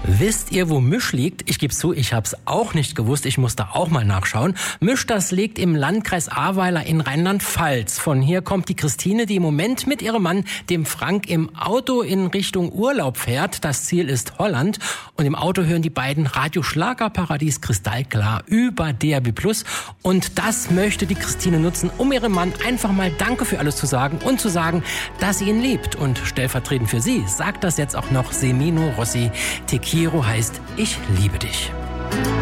Wisst ihr, wo Misch liegt? Ich gebe zu, ich habe es auch nicht gewusst. Ich musste auch mal nachschauen. Misch, das liegt im Landkreis Ahrweiler in Rheinland-Pfalz. Von hier kommt die Christine, die im Moment mit ihrem Mann, dem Frank, im Auto in Richtung Urlaub fährt. Das Ziel ist Holland. Und im Auto hören die beiden Radio Schlagerparadies kristallklar über DAB+. Und das möchte die Christine nutzen, um ihrem Mann einfach mal Danke für alles zu sagen und zu sagen, dass sie ihn liebt. Und stellvertretend für sie sagt das jetzt auch noch Semino Rossi. Te quiero heißt Ich liebe dich.